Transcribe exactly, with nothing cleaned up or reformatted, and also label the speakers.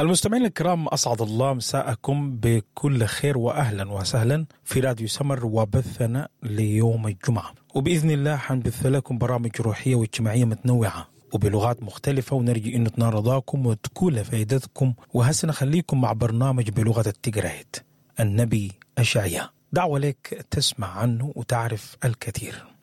Speaker 1: المستمعين الكرام، أسعد الله مساءكم بكل خير وأهلا وسهلا في راديو سمر وبثنا ليوم الجمعة، وبإذن الله حنبث لكم برامج روحية واجتماعية متنوعة وبلغات مختلفة، ونرجو أن تنال رضاكم وتكون لفائدتكم. وهسه نخليكم مع برنامج بلغة التقرايت النبي أشعياء. دعوة لك تسمع عنه وتعرف الكثير.